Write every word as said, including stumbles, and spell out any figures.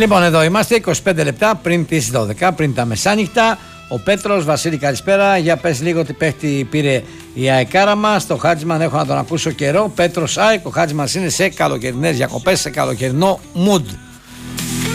Λοιπόν, εδώ είμαστε είκοσι πέντε λεπτά πριν τις δώδεκα, πριν τα μεσάνυχτα. Ο Πέτρος, Βασίλη, καλησπέρα. Για πες λίγο τι παίχτη πήρε η αεκάρα μας. Το Χάτζημαν έχω να τον ακούσω καιρό. Πέτρος ΑΕΚ, ο Χάτζημαν είναι σε καλοκαιρινές διακοπές, σε καλοκαιρινό mood.